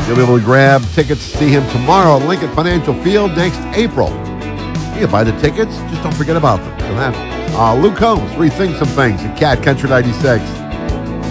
You'll be able to grab tickets to see him tomorrow at Lincoln Financial Field next April. You can buy the tickets, just don't forget about them. So that, Luke Combs, Rethink Some Things at Cat Country 96.